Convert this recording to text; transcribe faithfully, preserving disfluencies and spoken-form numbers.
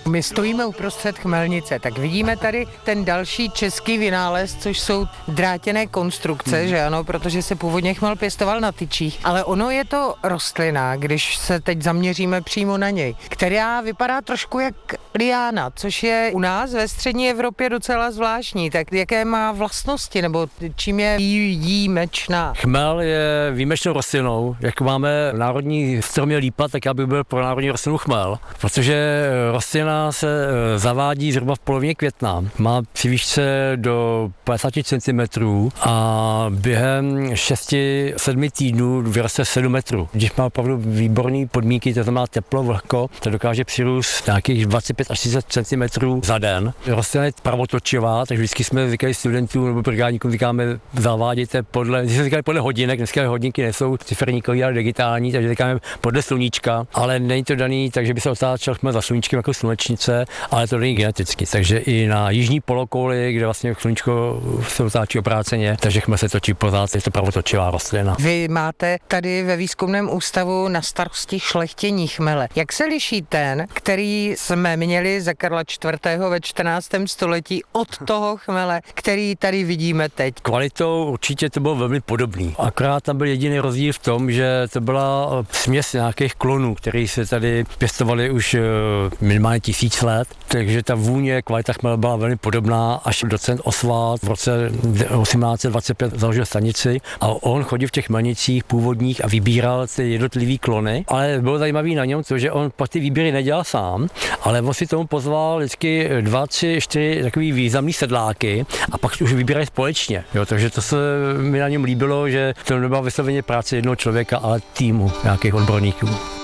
My stojíme uprostřed chmelnice, tak vidíme tady ten další český vynález, což jsou drátěné konstrukce, hmm. že ano, protože se původně chmel pěstoval na tyčích, ale ono je to rostlina, když se teď zaměříme přímo na něj, která vypadá trošku jak liána, což je u nás ve střední Evropě docela zvláštní. Tak jaké má vlastnosti, nebo čím je výjimečná? Chmel je výjimečnou rostlinou. Jak máme v národní stromě lípa, tak já bych byl pro národní rostlinu chmel, protože rostlina se zavádí zhruba v polovině května. Má při výšce do padesát centimetrů a během šesti sedmi týdnů vyroste sedm metrů. Když má opravdu výborné podmínky, to znamená teplo, vlhko, to dokáže přirůst nějakých dvacet pět až třicet centimetrů za den. Rostlina je pravotočivá, takže vždycky jsme říkali studentům nebo brigádníkům, říkáme, zavádějte podle, když jsme říkali podle hodinek, dneska hodinky nejsou ciferníkový, ale digitální, takže říkáme podle sluníčka, ale není to daný, takže by se otáčel chmel za sluníčkem jako slunečnice, ale to není geneticky. Takže i na jižní polokouli, kde vlastně sluníčko se otáčí obráceně, takže chmel se točí pořád, je to pravotočivá rostlina. Vy máte tady ve výzkumném ústavu na starosti šlechtění chmele. Jak se liší ten, který jsme měli za Karla čtvrtého ve čtrnáctém století od toho chmele, který tady vidíme teď? Kvalitou určitě to bylo velmi podobný. Akorát tam byl jediný rozdíl v tom, že to byla směs nějakých klonů, které se tady pěstovaly už minimálně tisíc let, takže ta vůně, kvalita chmele byla velmi podobná, až docent Oswald v roce osmnáct set dvacet pět založil stanici a on chodil v těch chmelnicích původních a vybíral ty jednotlivý klony, ale bylo zajímavé na něm to, že on pak ty výběry nedělal sám, ale on si tomu pozval vždycky dva, tři, čtyři takový významný sedláky a pak už vybírají společně. Jo, takže to se mi na něm líbilo, že to nebyla vysloveně práce jednoho člověka, ale týmu nějakých odborníků.